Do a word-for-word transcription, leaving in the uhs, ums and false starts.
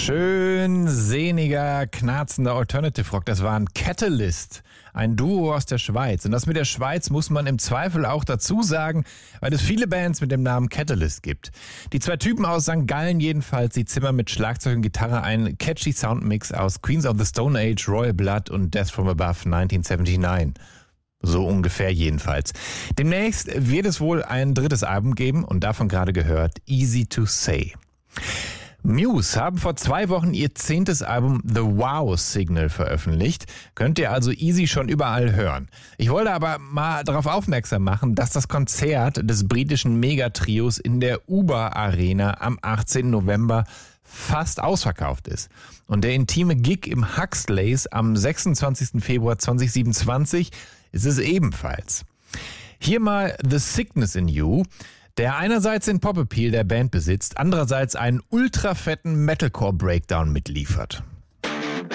Schön sehniger, knarzender Alternative Rock. Das war ein Catalyst, ein Duo aus der Schweiz. Und das mit der Schweiz muss man im Zweifel auch dazu sagen, weil es viele Bands mit dem Namen Catalyst gibt. Die zwei Typen aus Sankt Gallen jedenfalls, die zimmern mit Schlagzeug und Gitarre einen catchy Soundmix aus Queens of the Stone Age, Royal Blood und Death from Above neunzehnhundertneunundsiebzig. So ungefähr jedenfalls. Demnächst wird es wohl ein drittes Album geben und davon gerade gehört Easy to Say. Muse haben vor zwei Wochen ihr zehntes Album The Wow Signal veröffentlicht. Könnt ihr also easy schon überall hören. Ich wollte aber mal darauf aufmerksam machen, dass das Konzert des britischen Megatrios in der Uber Arena am achtzehnten November fast ausverkauft ist. Und der intime Gig im Huxleys am sechsundzwanzigsten Februar zweitausendsiebenundzwanzig ist es ebenfalls. Hier mal The Sickness in You, der einerseits den Pop-Appeal der Band besitzt, andererseits einen ultra fetten Metalcore-Breakdown mitliefert.